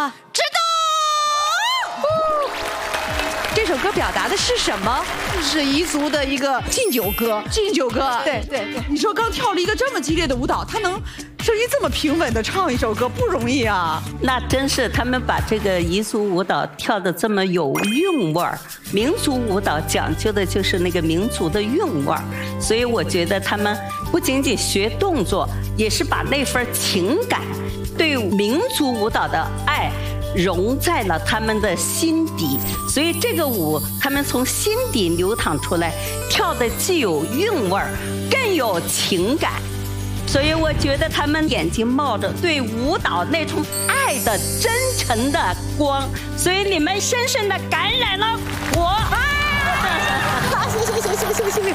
吗？ 知道。 这首歌表达的是什么？ 是彝族的一个敬酒歌。 敬酒歌。 对。你说刚跳了一个这么激烈的舞蹈，他能声音这么平稳的唱一首歌不容易啊。 那真是他们把这个彝族舞蹈跳得这么有韵味儿。民族舞蹈讲究的就是那个民族的韵味儿，所以我觉得他们不仅仅学动作，也是把那份情感对民族舞蹈的爱融在了他们的心底，所以这个舞他们从心底流淌出来，跳的既有韵味儿，更有情感。所以我觉得他们眼睛冒着对舞蹈那种爱的真诚的光，所以你们深深的感染了我。 谢。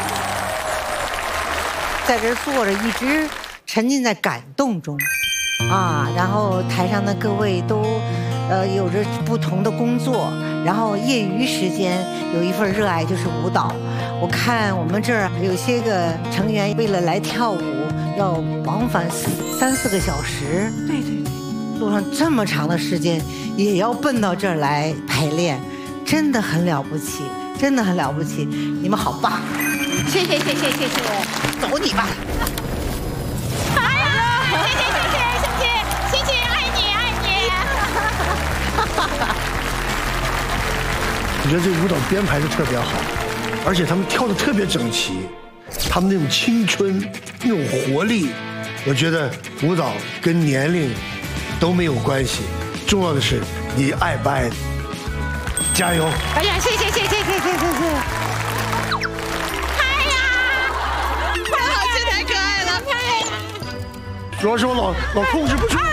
在这儿坐着，一直沉浸在感动中，啊，然后台上的各位都，有着不同的工作，然后业余时间有一份热爱就是舞蹈。我看我们这儿有些个成员为了来跳舞，要往返3、4个小时。 对， 路上这么长的时间，也要奔到这儿来排练，真的很了不起，真的很了不起，你们好棒！ 谢谢， 走你吧！ 哎呀，谢谢，爱你。 我觉得这个舞蹈编排的特别好，而且他们跳的特别整齐，他们那种青春、那种活力，我觉得舞蹈跟年龄都没有关系，重要的是你爱不爱，加油！ 哎呀，谢谢。哎呀，太好，这太可爱了， 主要是我老控制不住。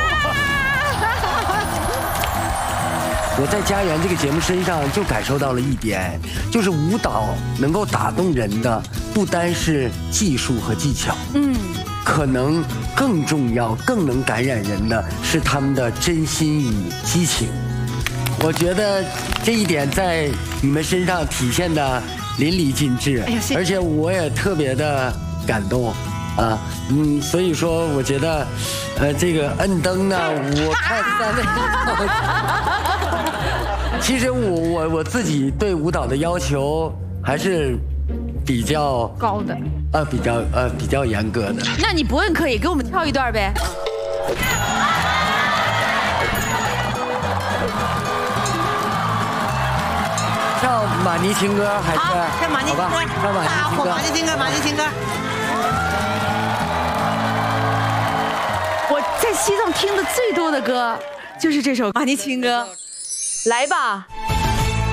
我在家园这个节目身上就感受到了一点，就是舞蹈能够打动人的不单是技术和技巧，可能更重要、更能感染人的是他们的真心与激情。我觉得这一点在你们身上体现的淋漓尽致，而且我也特别的感动。所以说我觉得，这个摁灯呢，我看3位，其实我自己对舞蹈的要求还是比较高的， 比较严格的。 那你不摁可以给我们跳一段呗？ 跳马尼情歌还是？ 跳马尼情歌， 跳马尼情歌。 我在西藏听的最多的歌就是这首《马尼情歌》，来吧。